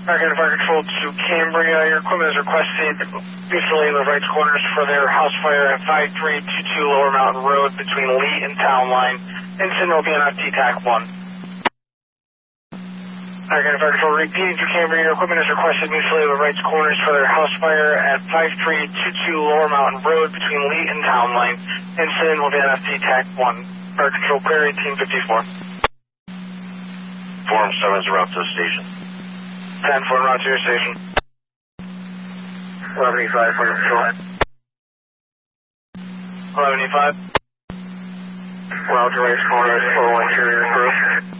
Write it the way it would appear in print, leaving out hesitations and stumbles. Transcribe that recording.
American Fire Control to Cambria. Your equipment is requested mutually in the right corners for their house fire at 5322 Lower Mountain Road between Lee and Town Line. Incident will be on DTAC 1. American Fire Control repeating to Cambria. Your equipment is requested mutually in the right corners for their house fire at 5322 Lower Mountain Road between Lee and Town Line. Incident will be on DTAC 1. Fire Control clear 1854. Form 7's route to the station. 10 for route to your station. 1185 for control. 1185. Route to race corners, full interior crew.